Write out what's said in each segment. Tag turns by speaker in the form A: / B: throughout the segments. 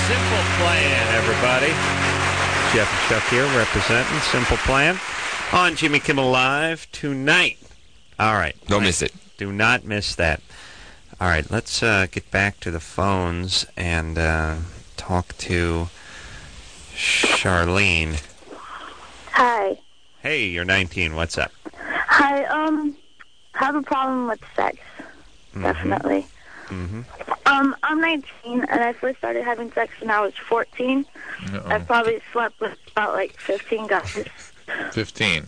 A: Simple Plan, everybody. Jeff and Chuck here representing Simple Plan on Jimmy Kimmel Live tonight. All right.
B: Don't miss it.
A: Do not miss that. All right, let's get back to the phones and talk to Charlene.
C: Hi.
A: Hey, you're 19. What's up?
C: Hi, have a problem with sex. Definitely.
A: Mm-hmm.
C: I'm 19, and I first started having sex when I was 14. I probably slept with about, like, 15 guys.
D: 15.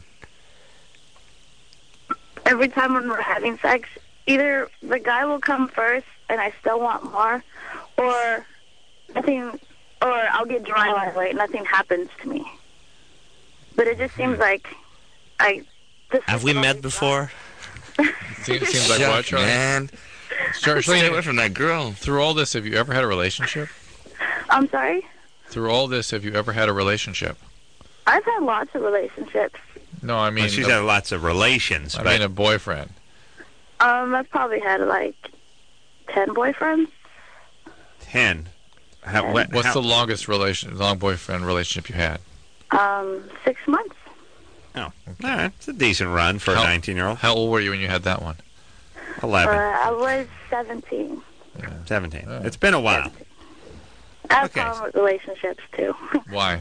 C: Every time when we're having sex, either the guy will come first, and I still want more, or I'll get dry right away, nothing happens to me. But it just seems like
E: Have we met before?
D: Seems like what, Charlie?
B: Man, stay away from that girl.
D: Through all this, have you ever had a relationship?
C: I'm sorry?
D: Through all this, have you ever had a relationship?
C: I've had lots of relationships.
D: No, I mean...
A: Well, she's had lots of relations.
D: I mean a boyfriend.
C: I've probably had, like, 10 boyfriends.
A: 10.
D: What's the longest long boyfriend relationship you had?
C: 6 months.
A: Oh, all right. It's a decent run for a 19-year-old.
D: How old were you when you had that one?
A: 11.
C: I was 17.
A: 17. It's been a while.
C: I have problem with relationships, too.
D: Why?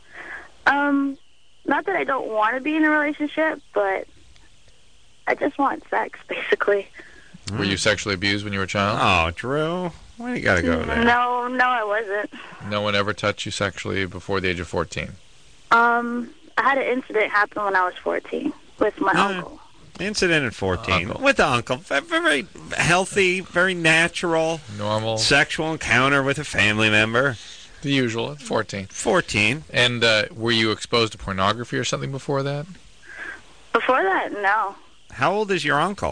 C: Not that I don't want to be in a relationship, but I just want sex, basically.
D: Were you sexually abused when you were a child?
A: Oh, Drew. Why do you got to go there?
C: No, I wasn't.
D: No one ever touched you sexually before the age of 14?
C: I had an incident happen when I was 14 with my uncle.
A: Incident at 14 with the uncle. Very healthy, very natural.
D: Normal.
A: Sexual encounter with a family member.
D: The usual at 14.
A: 14.
D: And were you exposed to pornography or something before that?
C: Before that, no.
A: How old is your uncle?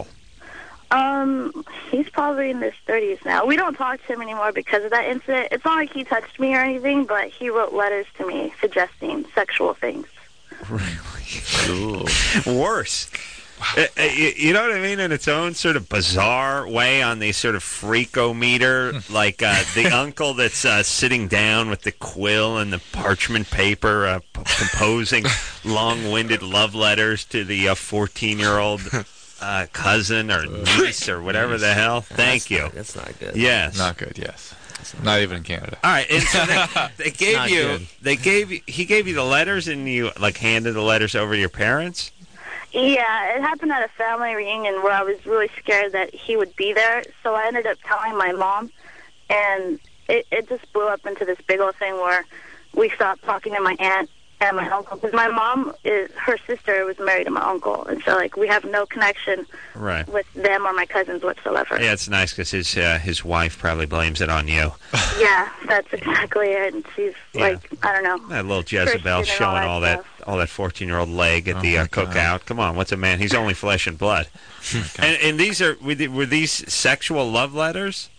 C: He's probably in his 30s now. We don't talk to him anymore because of that incident. It's not like he touched me or anything, but he wrote letters to me suggesting sexual things.
A: Really? Worse. Wow. You know what I mean? In its own sort of bizarre way on the sort of freakometer, like the uncle that's sitting down with the quill and the parchment paper composing long-winded love letters to the 14-year-old cousin or niece or whatever the hell. Thank you.
E: That's not good.
A: Yes.
D: Not good, yes. Not even in Canada.
A: All right, and so they gave you, he gave you the letters and you, like, handed the letters over to your parents?
C: Yeah, it happened at a family reunion where I was really scared that he would be there, so I ended up telling my mom, and it just blew up into this big old thing where we stopped talking to my aunt and my uncle, because my mom, her sister was married to my uncle, and so, like, we have no connection with them or my cousins whatsoever.
A: Yeah, it's nice because his wife probably blames it on you.
C: Yeah, that's exactly it, and she's, like, I don't know.
A: That little Jezebel showing all that 14-year-old leg at the cookout. God. Come on, what's a man? He's only flesh and blood. And these were these sexual love letters?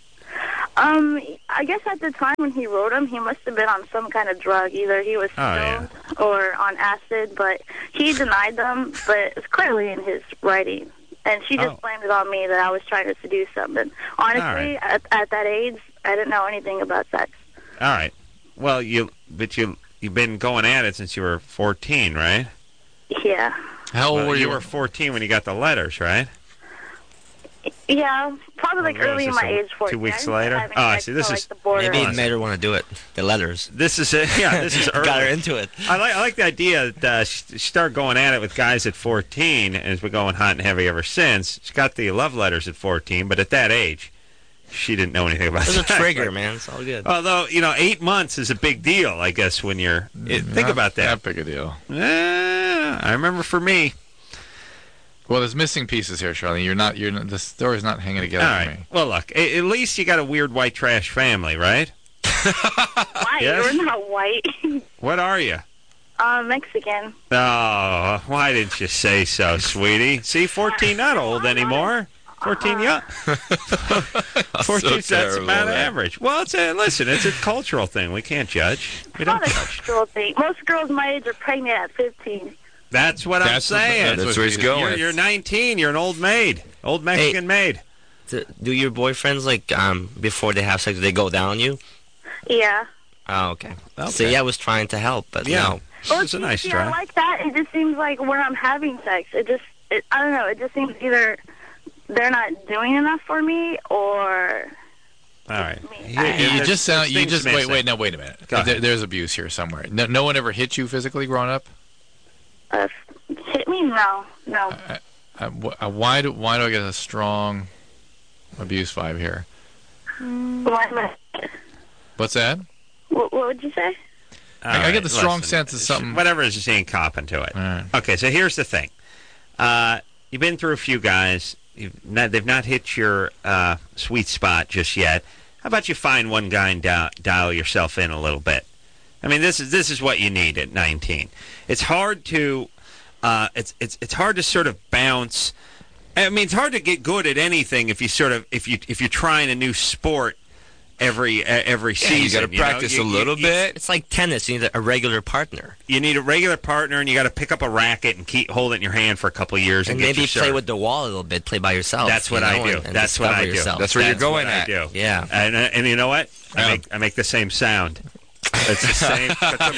C: I guess at the time when he wrote them, he must have been on some kind of drug. Either he was stoned or on acid, but he denied them, but it's clearly in his writing. And she just blamed it on me that I was trying to seduce him. And honestly, at that age, I didn't know anything about sex.
A: All right. Well, you've been going at it since you were 14, right?
C: Yeah.
D: How old were you?
A: You were 14 when you got the letters, right?
C: Yeah, probably like early in my age, 14.
A: 2 weeks later?
C: Oh, I see.
E: This is maybe it made her want to do it. The letters.
A: This is it. Yeah, this is early.
E: Got her into it.
A: I like the idea that she started going at it with guys at 14, and has been going hot and heavy ever since. She got the love letters at 14, but at that age, she didn't know anything about it.
E: It was a trigger, man. It's all good.
A: Although, 8 months is a big deal, I guess, when you're... think about that.
D: Not big a deal.
A: I remember for me...
D: Well, there's missing pieces here, Charlie. The story's not hanging together
A: for
D: me.
A: Well, look, at least you got a weird white trash family, right?
C: White? Yes? We're not white.
A: What are you?
C: Mexican.
A: Oh, why didn't you say so, sweetie? See, 14 not old anymore. 14 young. 14 that's about average. Well, it's a cultural thing. We can't judge. We don't judge.
C: Cultural thing. Most girls my age are pregnant at 15.
A: That's what I'm saying.
B: That's where he's going.
A: You're 19. You're an old maid. Old Mexican maid.
E: Do your boyfriends, like, before they have sex, do they go down on you?
C: Yeah.
E: Oh, okay. See, I was trying to help, but no.
C: Well,
A: It's a nice
C: see,
A: try.
C: I like that. It just seems like when I'm having sex, I don't know. It just seems either they're not doing enough for me, or
A: All right.
D: You just sound. You just wait.
A: missing.
D: No, wait a minute.
A: Go ahead.
D: There's abuse here somewhere. No one ever hit you physically growing up.
C: hit me. No.
D: Why do I get a strong abuse vibe here? What's that?
C: What would you say?
D: I get the strong sense of something.
A: Whatever is seeing copping to it.
D: All right.
A: Okay, so here's the thing. You've been through a few guys. They've not hit your sweet spot just yet. How about you find one guy and dial yourself in a little bit? I mean, this is what you need at 19. It's hard to it's hard to sort of bounce. I mean, it's hard to get good at anything if you're trying a new sport every season.
B: You got to practice a little bit.
E: It's like tennis. You need a regular partner.
A: You need a regular partner, and you got to pick up a racket and hold it in your hand for a couple of years,
E: And
A: get
E: maybe
A: your
E: play
A: serve.
E: with the wall a little bit. Play by yourself.
A: That's what I do.
E: And
A: That's what I do.
E: yourself.
B: That's where you're going
A: what
B: at.
A: I do.
E: Yeah.
A: And you know what?
D: Yeah.
A: I make the same sound. It's the same.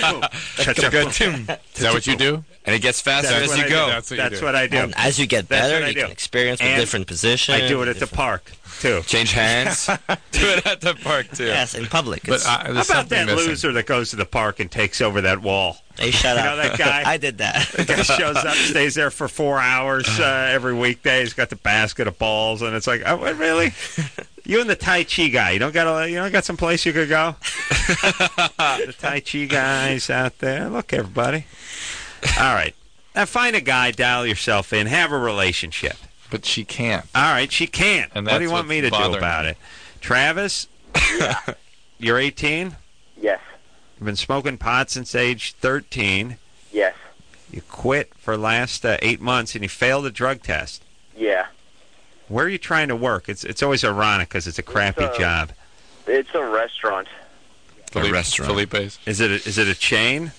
D: Is that what you do?
B: And it gets faster
A: That's
B: as
A: what
B: you
A: I
B: go.
A: do.
D: That's what you
A: That's
D: do.
A: what I do.
E: And as you get
A: That's
E: better,
A: what I
E: you
A: do.
E: can experience with
A: And
E: different positions.
A: I do it at the park too.
B: Change hands. Do it at the park, too.
E: Yes, in public.
D: But
A: How
D: there's
A: about
D: something
A: that
D: missing.
A: loser that goes to the park and takes over that wall?
E: Hey, shut
A: You
E: up.
A: know that guy?
E: I did that.
A: The guy shows up, stays there for 4 hours every weekday. He's got the basket of balls, and it's like, oh, what, really? You and the Tai Chi guy, you don't got some place you could go? The Tai Chi guys out there. Look, everybody. All right. Now find a guy, dial yourself in, have a relationship.
D: But she can't.
A: All right, she can't.
D: And
A: What do you
D: that's
A: want me to
D: what's
A: do
D: bothering
A: about
D: me.
A: it? Travis? You're 18?
F: Yes.
A: You've been smoking pot since age 13.
F: Yes.
A: You quit for the last 8 months, and you failed a drug test.
F: Yeah.
A: Where are you trying to work? It's always ironic because it's a crappy job.
F: It's a restaurant.
D: Felipe's.
A: Is it a chain?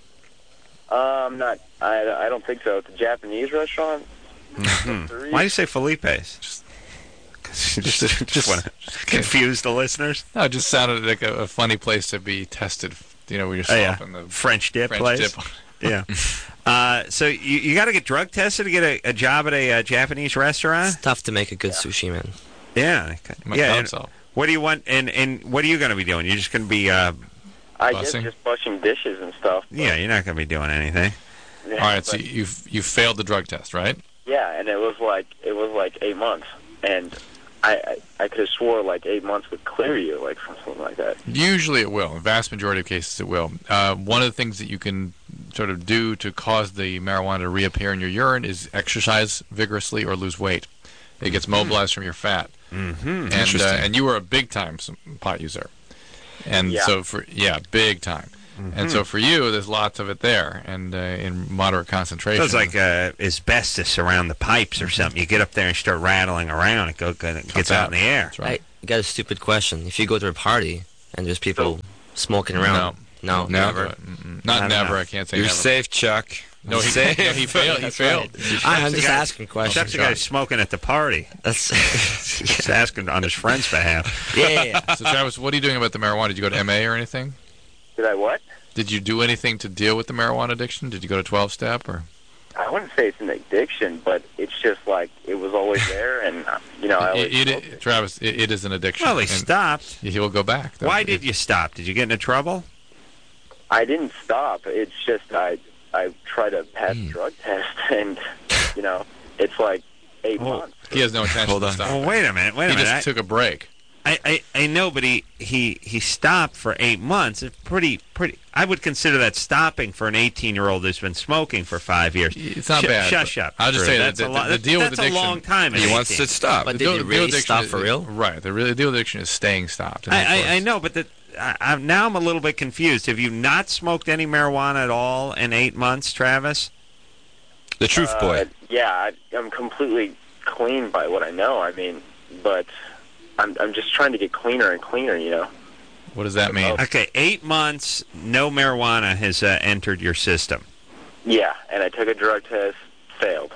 F: Not. I don't think so. It's a Japanese restaurant.
A: Why do you say Felipe's? Just want to confuse the listeners.
D: No, it just sounded like a funny place to be tested. You know, when you're swapping the
A: French dip
D: French
A: place.
D: dip.
A: Yeah. So you got to get drug tested to get a job at a Japanese restaurant?
E: It's tough to make a good sushi, man.
A: Yeah.
D: And
A: What do you want? And what are you going to be doing? You're just going to be
F: I guess
D: Bussing?
F: just washing dishes and stuff. But,
A: you're not going to be doing anything.
F: yeah,
D: All right, so
F: but-
D: you failed the drug test, right?
F: Yeah, and it was like 8 months, and I could have swore like 8 months would clear you, like something like that.
D: Usually it will. In the vast majority of cases it will. One of the things that you can sort of do to cause the marijuana to reappear in your urine is exercise vigorously or lose weight. It gets mobilized from your fat.
A: Mm-hmm.
D: And you were a big-time pot user. And
F: Yeah.
D: so big time. And so for you, there's lots of it there, and in moderate concentration.
A: So it's like asbestos around the pipes or something. You get up there and start rattling around, it gets out in the air.
D: That's right.
E: I got a stupid question. If you go to a party and there's people smoking around, no, never.
D: Not never. I can't say
B: You're
D: never.
B: safe, Chuck.
D: No, he failed. He failed.
E: I'm just asking
A: Chuck's
E: questions.
A: the guy smoking at the party.
E: That's
A: He's asking on his friend's behalf.
E: yeah.
D: So Travis, what are you doing about the marijuana? Did you go to MA or anything?
F: Did I what?
D: Did you do anything to deal with the marijuana addiction? Did you go to 12-step or?
F: I wouldn't say it's an addiction, but it's just like it was always there, and I always smoked it.
D: Travis, it is an addiction.
A: Well, he
D: and
A: stopped.
D: He will go back.
A: Why did you stop? Did you get into trouble?
F: I didn't stop. It's just I tried to pass the drug test, and it's like 8 months.
D: He has no intention
B: Hold
D: to
B: on.
D: stop.
A: Well, wait a minute.
D: He just took a break.
A: I know, but he stopped for 8 months. It's pretty. I would consider that stopping for an 18-year-old who's been smoking for 5 years.
D: It's not bad.
A: Shush up.
D: I'll just
A: Drew.
D: say
A: that's
D: that
A: a lot.
D: the deal with
A: That's
D: addiction.
A: a long time. at
B: He wants
A: 18.
B: to stop.
E: But
D: The
E: did
D: deal-
E: you
D: the deal
E: really
D: addiction
E: stop
D: is-
E: for real?
D: Right. The deal addiction is staying stopped.
A: I know, but now I'm a little bit confused. Have you not smoked any marijuana at all in 8 months, Travis?
B: The truth boy.
F: Yeah, I'm completely clean by what I know. I mean, but I'm just trying to get cleaner and cleaner.
D: What does that mean?
A: Okay, 8 months, no marijuana has entered your system.
F: Yeah, and I took a drug test, failed.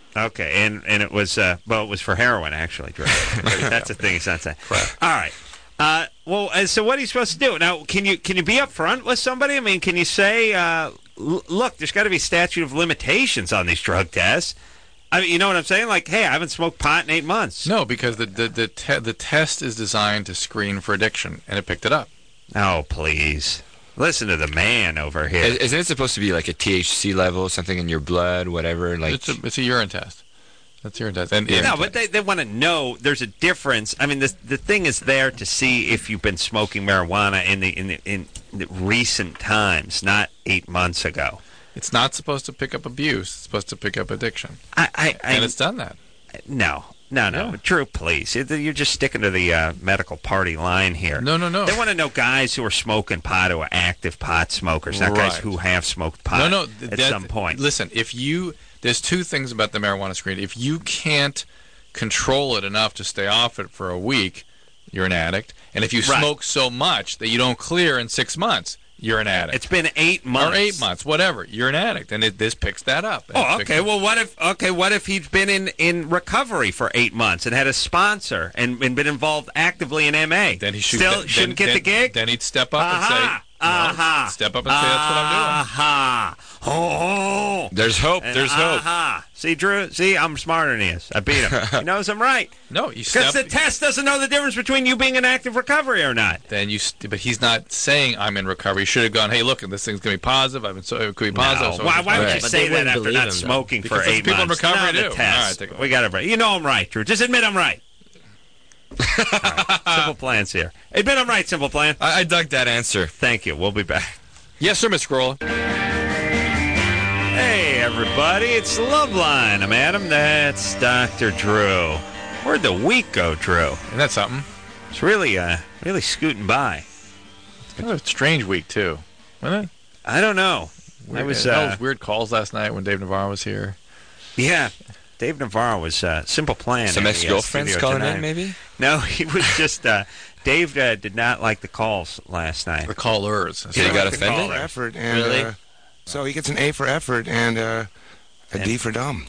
A: Okay, and it was it was for heroin actually, Drew. That's the thing. It's not that. All right. So what are you supposed to do now? Can you be upfront with somebody? I mean, can you say, look, there's got to be a statute of limitations on these drug tests? I mean, you know what I'm saying? Like, hey, I haven't smoked pot in 8 months.
D: No, because the test is designed to screen for addiction, and it picked it up.
A: Oh, please. Listen to the man over here.
B: Isn't it supposed to be like a THC level, something in your blood, whatever? Like
D: It's a urine test. That's urine test. And
A: No, but they want to know there's a difference. I mean, the thing is there to see if you've been smoking marijuana in the recent times, not 8 months ago.
D: It's not supposed to pick up abuse. It's supposed to pick up addiction.
A: And
D: it's done that.
A: No.
D: Yeah.
A: Drew, please. You're just sticking to the medical party line here.
D: No.
A: They want to know guys who are smoking pot, who are active pot smokers, not guys
D: Right.
A: who have smoked pot at some point.
D: Listen, there's two things about the marijuana screen. If you can't control it enough to stay off it for a week, you're an addict. And if you smoke so much that you don't clear in 6 months, you're an addict.
A: It's been 8 months.
D: Or 8 months, whatever. You're an addict, and this picks that up.
A: Oh, okay. Well, what if he'd been in recovery for 8 months and had a sponsor and been involved actively in MA?
D: Then he
A: shouldn't get the gig.
D: Then he'd step up and say, step up and say, that's what I'm doing.
A: Oh.
B: there's hope. There's hope.
A: See, Drew. See, I'm smarter than he is. I beat him. He knows I'm right.
D: No, you
A: Because the test doesn't know the difference between you being in active recovery or not.
D: But he's not saying I'm in recovery. He should have gone, hey, look, this thing's going to be positive. It could be positive.
A: No. Why would you
E: But
A: say
E: they
A: that
E: wouldn't
A: after
E: believe
A: not
E: him,
A: smoking for
D: Because
A: 8
D: people in
A: months?
D: recovery
A: No,
D: do.
A: the test.
D: All right, take it.
A: We got it right. You know I'm right, Drew. Just admit I'm right. All right. Simple Plan's here. Admit I'm right, Simple Plan.
B: I dug that answer.
A: Thank you. We'll be back.
B: Yes, sir, Miss Scroll.
A: Hey, everybody. It's Loveline. I'm Adam. That's Dr. Drew. Where'd the week go, Drew?
D: And that's something.
A: It's really scooting by.
D: It's kind of a strange week, too. Wasn't it?
A: I don't know.
D: Weird. Those weird calls last night when Dave Navarro was here.
A: Yeah. Dave Navarro was Simple Plan.
B: Some ex-girlfriends calling in, maybe?
A: No, he was just... Dave did not like the calls last night.
D: The callers.
B: He got offended?
A: Caller.
G: Effort and,
E: Really?
G: so he gets an A for effort and a D for dumb.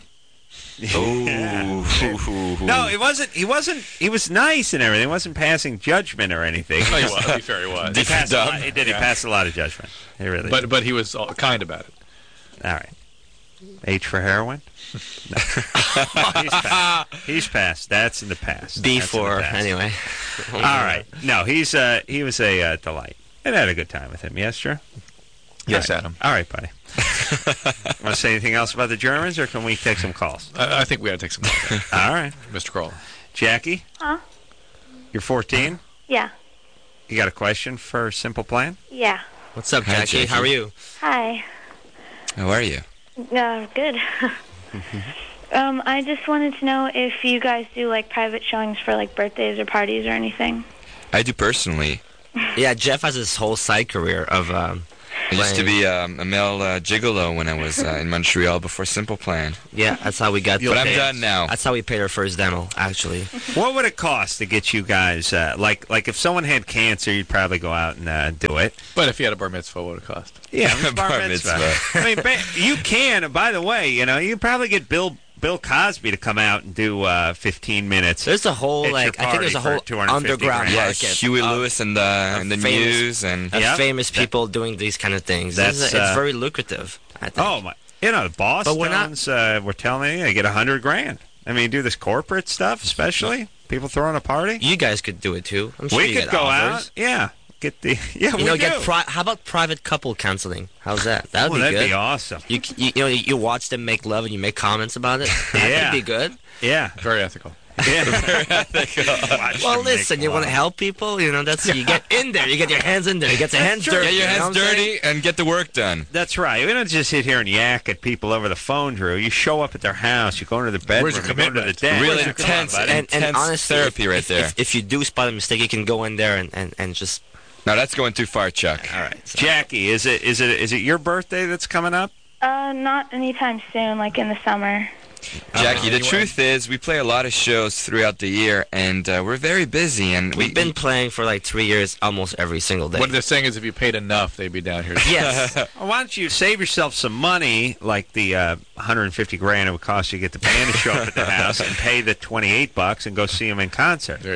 B: Oh.
A: No, it wasn't. He was nice and everything. He wasn't passing judgment or anything.
D: Oh, he was. To be fair, he was.
A: He passed a lot, he did. He passed a lot of judgment. He really did.
D: But he was kind about it.
A: All right. H for heroin? No. He's passed. That's in the past.
E: B
A: That's in the
E: for
A: past.
E: anyway.
A: All right. No, he was a delight. And I had a good time with him. Yes, sir?
D: Yes,
A: All right.
D: Adam.
A: All right, buddy. Want to say anything else about the Germans, or can we take some calls?
D: I think we ought to take some calls.
A: All right.
D: Mr. Kroll.
A: Jackie?
C: Huh?
A: You're 14?
C: Yeah.
A: You got a question for Simple Plan?
C: Yeah.
E: What's up,
B: Hi,
E: Jackie? How are you?
C: Hi.
B: How are you?
C: Good. I just wanted to know if you guys do like private showings for like birthdays or parties or anything.
B: I do personally.
E: Yeah, Jeff has his whole side career of
B: I used to be a male gigolo when I was in Montreal before Simple Plan.
E: Yeah, that's how we got.
B: But I'm done now.
E: That's how we paid our first demo, actually.
A: What would it cost to get you guys, like if someone had cancer, you'd probably go out and do it?
D: But if you had a bar mitzvah, what would it cost?
A: Yeah, bar
B: Bar
A: mitzvah.
B: mitzvah.
A: I mean, you can, by the way, you could probably get Bill Cosby to come out and do 15 minutes.
E: There's a whole,
A: At your
E: I think there's a
A: party
E: whole
A: for 250
E: underground
A: grand.
B: Yeah,
E: market.
B: Huey
E: of-
B: Lewis and the
E: famous-
B: News and
E: of
A: Yeah.
E: famous people doing these kind of things.
A: That's,
E: It's very lucrative, I think.
A: Oh, my. The
E: But we're not-
A: Bostons were telling me they get $100,000. I mean, do this corporate stuff, especially people throwing a party.
E: You guys could do it, too. I'm sure
A: We
E: you
A: could
E: get
A: go
E: offers.
A: out. Yeah. Get the we
E: You know,
A: do.
E: how about private couple counseling? How's that? That would be
A: that'd
E: good.
A: be awesome.
E: You watch them make love and you make comments about it. That
A: Yeah.
E: could be good.
A: Yeah.
D: Very ethical.
E: Well, listen, you want to help people? That's you get in there. You get your hands in there. You get your hands dirty.
B: get your
E: you know
B: hands
E: what I'm saying?
B: dirty and get the work done.
A: That's right. We don't just sit here and yak at people over the phone, Drew. You show up at their house. You go into the bedroom.
D: Where's your
A: you go into the
D: commitment?
A: den.
B: Real
A: Where's your
B: intense
A: commitment, buddy?
E: And honestly,
B: therapy right there.
E: If you do spot a mistake, you can go in there and just.
B: No, that's going too far, Chuck.
E: All right. So.
A: Jackie, is it your birthday that's coming up?
C: Not anytime soon, like in the summer.
B: Jackie, the
D: Anyway.
B: truth is we play a lot of shows throughout the year, and we're very busy. And
E: We've been playing for like 3 years, almost every single day.
D: What they're saying is if you paid enough, they'd be down here.
E: Yes.
A: Well, why don't you save yourself some money, like the $150,000 it would cost you to get the band to show up at the house, and pay the $28 and go see them in concert?
D: There you go.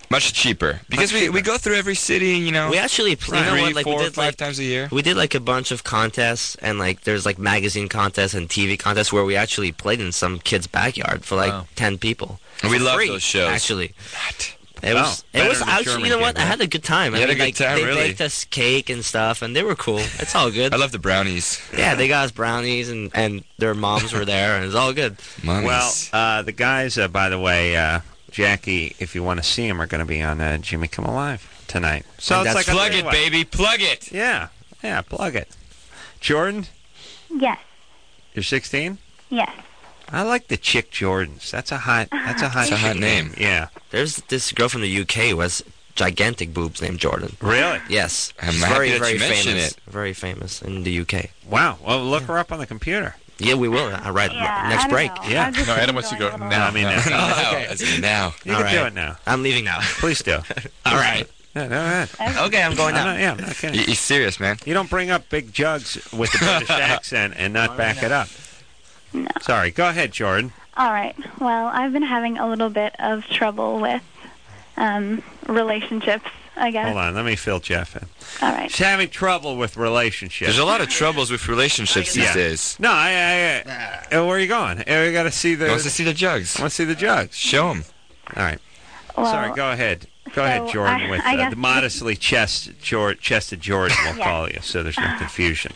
B: Much cheaper because we go through every city, you know.
E: We actually, you know what, like we
B: 4 or
E: did
B: 5
E: like
B: times a year.
E: we did like a bunch of contests, and like there's like magazine contests and TV contests where we actually played in some kid's backyard for like 10 people.
B: And we
E: For
B: love
E: free,
B: those shows.
E: Actually, it
A: Oh,
E: was
A: better
E: it was
A: than the
E: actually,
A: German
E: you know
A: game,
E: what? I
A: right?
E: had a good time.
B: You had a good
E: like,
B: time,
E: they
B: really?
E: baked us cake and stuff, and they were cool. It's all good.
B: I love the brownies.
E: Yeah, they got us brownies, and their moms were there, and it's all good.
B: Mummies.
A: Well, the guys, by the way, Jackie, if you want to see them, are going to be on Jimmy Kimmel Live tonight. So
E: And
A: it's
E: that's
A: like
B: plug it, baby, plug it.
A: Yeah, plug it. Jordan,
C: Yes.
A: you're 16.
C: Yes.
A: I like the chick Jordans. That's a hot.
B: That's a hot name.
A: Yeah.
E: There's this girl from the UK who has gigantic boobs named Jordan.
A: Really?
E: Yes,
B: I'm
E: she's
B: happy
E: very,
B: that
E: very
B: you mention
E: famous.
B: it.
E: Very famous in the UK.
A: Wow. Well, look her up on the computer.
E: Yeah, we will. Right,
C: Yeah,
E: next
C: I don't
E: break.
C: know.
A: Yeah.
C: I've just
D: No,
C: been
D: Adam wants to
C: going
D: go
C: a little-
D: now.
A: I mean,
D: No.
B: Now, as in now.
A: You
E: All
A: can do
E: right.
A: it now.
E: I'm leaving now.
A: Please do.
E: All right.
A: Yeah, go ahead.
E: Okay, I'm going
A: I'm
E: now.
A: not, yeah, I'm not kidding.
B: He's serious, man.
A: You don't bring up big jugs with the British accent and not back it up.
C: No.
A: Sorry. Go ahead, Jordan.
C: All right. Well, I've been having a little bit of trouble with relationships, I guess.
A: Hold on. Let me fill Jeff in.
C: All right.
A: She's having trouble with relationships.
B: There's a lot of troubles with relationships these
A: Yeah.
B: days.
A: No, where are you going? We got to see the.
B: He wants to see the jugs.
A: I want to see the jugs.
B: Show him.
A: All right.
C: Well,
A: Sorry. Go ahead. Go ahead,
C: so
A: Jordan. With
C: I guess-
A: the modestly chested Jordan, we'll
C: Yeah.
A: call you, so there's no confusion.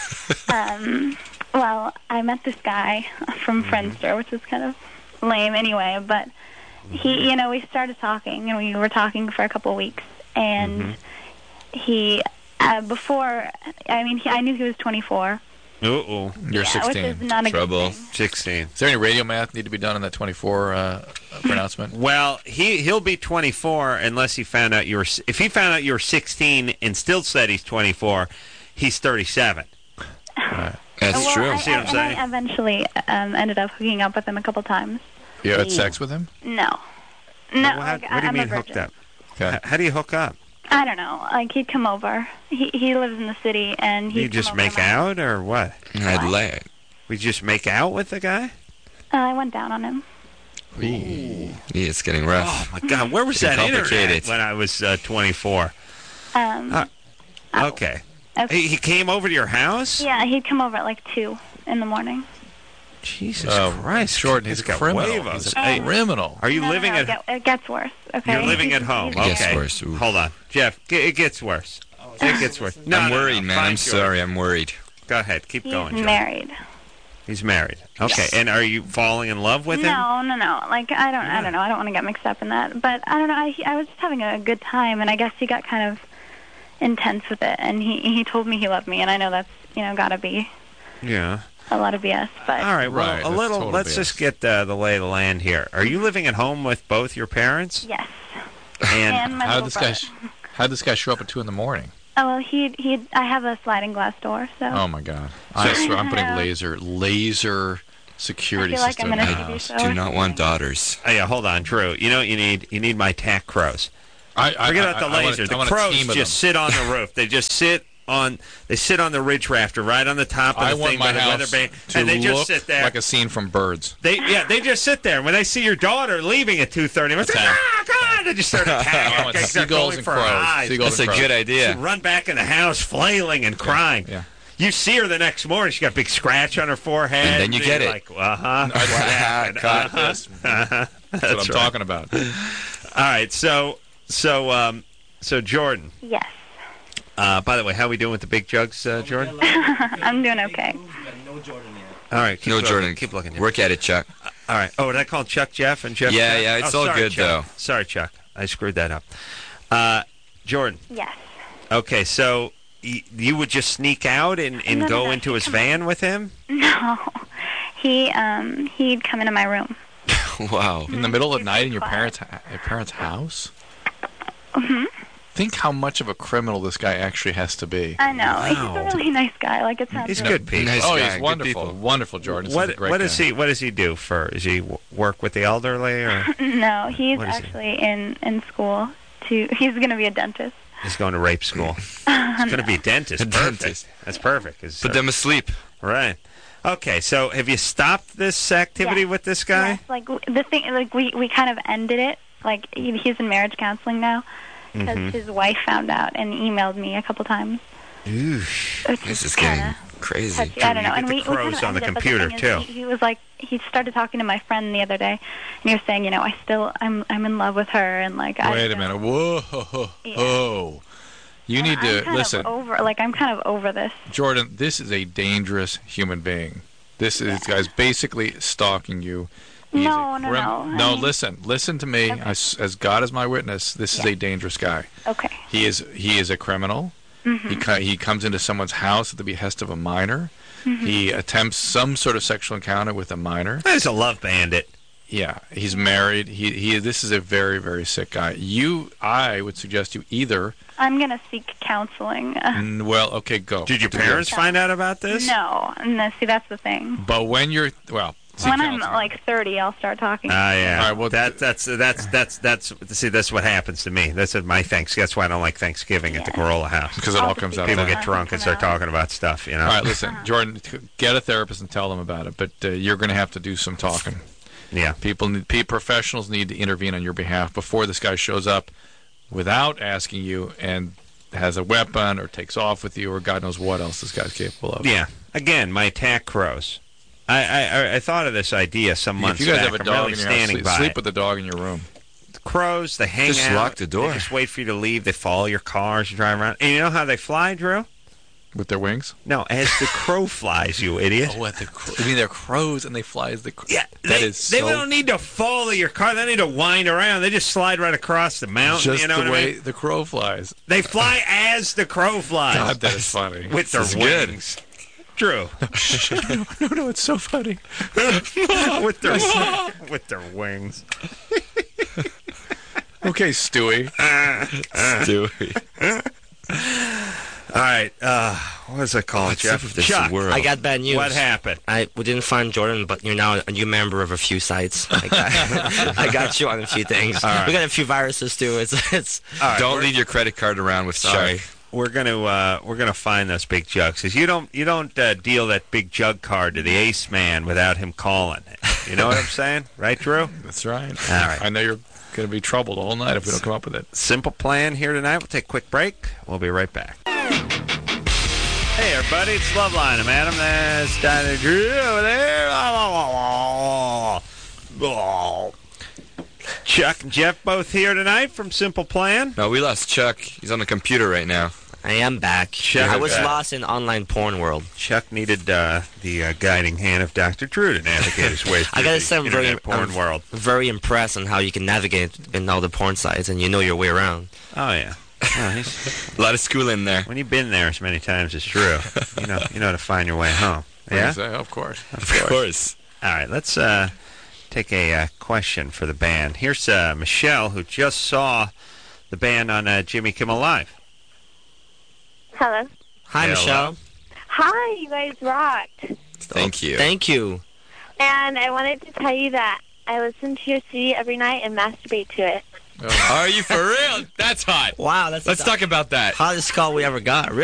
C: Well, I met this guy from Friendster, which is kind of lame anyway, but he, we started talking, and we were talking for a couple of weeks, and he, I knew he was 24.
A: Ooh,
D: You're
C: yeah,
D: 16.
C: which is not a
B: Trouble.
C: good thing.
A: 16.
D: Is there any radio math need to be done on that 24 pronouncement?
A: Well, he'll be 24 unless he found out you were. If he found out you were 16 and still said he's 24, he's 37.
B: That's
C: Well,
B: true.
A: See what I'm
C: and
A: saying?
C: I eventually ended up hooking up with him a couple times.
D: You had sex with him?
C: No.
A: What,
C: like,
A: what do you
C: I'm a
A: mean
C: virgin.
A: hooked up?
D: Okay.
A: How do you hook up?
C: I don't know. Like, he'd come over. He lives in the city, and he'd
A: You just
C: come over
A: make
C: to my-
A: out or what?
B: I'd lay it.
A: We just make out with the guy?
C: I went down on him.
B: Yeah, it's getting rough.
A: Oh my God, where was
B: Getting
A: that internet
B: complicated.
A: when I was 24? Okay.
C: Okay.
A: He came over to your house?
C: Yeah, he'd come over at like 2 in the morning.
A: Jesus
D: Oh,
A: Christ,
D: Jordan, he's a
A: got
D: criminal.
A: huevos.
D: He's a
A: Hey,
D: criminal.
A: are you
C: No,
A: living
C: no,
A: at?
C: It gets worse. Okay.
A: You're living at home.
B: It gets
A: Okay.
B: worse, ooh.
A: Hold on, Jeff. It gets worse. It gets worse. No,
B: I'm
A: no,
B: worried,
A: no,
B: man.
A: fine,
B: I'm
A: George.
B: sorry. I'm worried.
A: Go ahead. Keep
C: He's
A: going, Jordan.
C: married.
A: He's married. Okay.
C: Yes.
A: And are you falling in love with him?
C: No. Like, I don't know. I don't want to get mixed up in that. But I don't know. I was just having a good time, and I guess he got kind of intense with it. And he told me he loved me, and I know that's gotta be
A: Yeah.
C: a lot of BS. But
A: All right. Well,
D: Right,
A: a
D: that's
A: little.
D: total
A: Let's
D: BS.
A: just get the lay of the land here. Are you living at home with both your parents?
C: yes.
A: And
C: And my
D: How
C: little
D: did this guy?
C: brother.
D: How did this guy show up at 2 in the morning?
C: Oh well, I have a sliding glass door, so
D: Oh my God! I swear, I'm putting laser security
C: I feel like
D: system
C: I'm
D: in
C: in
D: the
C: a TV
D: house.
C: show.
B: Do not want daughters.
A: oh, yeah, hold on, Drew. You know what you need? You need my tack crows. Forget about the
D: I want
A: laser.
D: a
A: The
D: team
A: crows
D: of
A: just
D: them.
A: sit on the roof. They just sit on. They sit on the ridge rafter, right on the top of
D: I
A: the
D: want
A: thing
D: my
A: by the weather
D: house
A: bank,
D: to
A: and they just
D: look
A: sit there.
D: like a scene from Birds.
A: They just sit there. When they see your daughter leaving at 2:30, they say,
D: Attack.
A: "Ah, God!" They just start attacking.
D: I want
A: Okay, they're
D: seagulls
A: going
D: and
A: for her
D: crows.
A: eyes.
D: Seagulls
B: That's a
D: and crows.
B: good
A: She'd
B: idea.
A: run back in the house, flailing and crying.
D: Yeah.
A: You see her the next morning. She got a big scratch on her forehead.
B: And then you get
A: you're
B: it.
A: Like, uh-huh.
B: Cut.
D: That's what I'm talking about.
A: All right. So Jordan.
C: yes,
A: By the way, how we doing with the big jugs, Jordan?
C: I'm doing okay.
A: All right. Keep
B: No,
A: looking,
B: Jordan.
A: Keep looking.
B: Work at it, Chuck.
A: All right. Oh, did I call Chuck Jeff and Jeff?
B: Yeah,
A: Chuck?
B: yeah, it's
A: Oh,
B: all
A: sorry,
B: good,
A: Chuck.
B: though.
A: Sorry, Chuck. I screwed that up. Jordan.
C: Yes.
A: Okay, so you would just sneak out and
C: No,
A: go
C: no,
A: into his
C: come
A: van with him?
C: No, he'd come into my room.
B: Wow.
D: In the middle of the
C: He's
D: night in your
C: quiet.
D: parents' house?
C: Mm-hmm.
D: Think how much of a criminal this guy actually has to be.
C: I know.
A: Wow.
C: He's a really nice guy. Like, it sounds
A: He's
C: really
A: good people.
B: Nice
D: Oh,
B: guy,
D: he's
B: good
D: wonderful.
B: people.
D: Wonderful, Jordan. This is a great
A: What
D: guy.
A: does he What does he do for? Does he work with the elderly or
C: No, he's
A: What is he?
C: actually in school. He's going to be a dentist.
A: he's going to rape school? He's going to be a dentist.
B: A
A: Perfect.
B: dentist.
A: That's perfect. 'Cause,
B: Put them asleep.
A: right. Okay, so have you stopped this activity
C: Yes.
A: with this guy?
C: Yes, like the thing, like we kind of ended it
H: like he's in marriage counseling now because his wife found out and emailed me a couple times.
B: This is getting crazy.
H: Touchy. I don't know.
A: You
H: And
A: get
H: we
A: the crows on the
H: but
A: computer,
H: thing is,
A: too.
H: He was like, he started talking to my friend the other day, and he was saying, you know, I'm in love with her, and like,
D: Wait a minute. Whoa. You need to listen.
H: I'm kind of over this.
D: Jordan, this is a dangerous human being. This guy's basically stalking you.
H: No.
D: No, listen to me.
H: Okay.
D: As God is my witness, this is a dangerous guy.
H: Okay.
D: He is a criminal. He comes into someone's house at the behest of a minor. He attempts some sort of sexual encounter with a minor.
A: He's a love bandit.
D: Yeah, he's married. This is a very, very sick guy. I would suggest you either.
H: I'm gonna seek counseling.
D: Well, okay, go.
A: Did your parents find out about this?
H: No, see, that's the thing.
D: But when you're
H: when I'm like 30, I'll start talking.
A: Yeah.
D: All right, well,
A: that's what happens to me. That's my Thanksgiving. That's why I don't like Thanksgiving at the Corolla house.
D: Because it all comes out.
A: People
D: then.
A: get drunk and start talking about stuff, you know.
D: All right, listen, Jordan, get a therapist and tell them about it. But you're going to have to do some talking.
A: Yeah.
D: Professionals need to intervene on your behalf before this guy shows up without asking you and has a weapon or takes off with you or God knows what else this guy's capable of.
A: Yeah. Again, my attack crows. I thought of this idea some months
D: back. If you guys
A: back.
D: have a dog
A: really
D: in your
A: standing
D: house,
A: by
D: sleep
A: it.
D: with the dog in your room.
A: The crows, they hang
B: Just
A: out.
B: lock the door.
A: They just wait for you to leave. They follow your cars. You drive around. And you know how they fly, Drew?
D: With their wings?
A: No, as the crow flies, you idiot.
D: Oh, I mean, they're crows and they fly as the crow.
A: Yeah,
D: they
A: don't need to follow your car. They don't need to wind around. They just slide right across the mountain.
D: Just
A: you know
D: the
A: what
D: way
A: I mean?
D: the crow flies.
A: They fly as the crow flies.
D: God, that is funny.
A: With their wings. Drew.
D: No, it's so funny.
A: with their wings.
D: Okay, Stewie.
B: Stewie.
A: All right. What is it called, Jeff?
B: Of this
A: Chuck,
B: world.
E: I got bad news.
A: what happened?
E: We didn't find Jordan, but you're now a new member of a few sites. I got you on a few things.
A: right.
E: We got a few viruses too. It's
A: All right,
B: Don't leave your credit card around with
E: sorry.
B: Chuck.
A: We're gonna find those big jugs. 'Cause you don't deal that big jug card to the ace man without him calling it. You know what I'm saying, right, Drew?
D: That's right.
A: All right.
D: I know you're going to be troubled all night if we don't come up with it.
A: Simple plan here tonight. We'll take a quick break. We'll be right back. Hey, everybody, it's Loveline. I'm Adam. That's Dr. Drew over there. Chuck and Jeff both here tonight from Simple Plan.
B: No, we lost Chuck. He's on the computer right now.
E: I am back.
A: Chuck
E: I was
A: is back.
E: lost in online porn world.
A: Chuck needed the guiding hand of Dr. Drew to navigate his way through
E: I gotta
A: the
E: say, I'm
A: internet porn world.
E: very impressed on how you can navigate in all the porn sites and you know your way around.
A: Oh, yeah. Oh, he's,
B: A lot of school in there.
A: when you've been there as many times as Drew, you know how to find your way home. Yeah?
D: Of course.
B: Of course.
A: All right, let's take a question for the band. Here's Michelle, who just saw the band on Jimmy Kimmel Live.
C: Hello.
E: Hi,
A: Hello.
E: Michelle.
C: Hi, you guys rocked.
B: Thank you.
E: Thank you.
C: And I wanted to tell you that I listen to your CD every night and masturbate to it.
B: Are you for real? That's hot.
E: Wow, that's
B: Let's
E: the
B: talk about that.
E: hottest call we ever got. Really?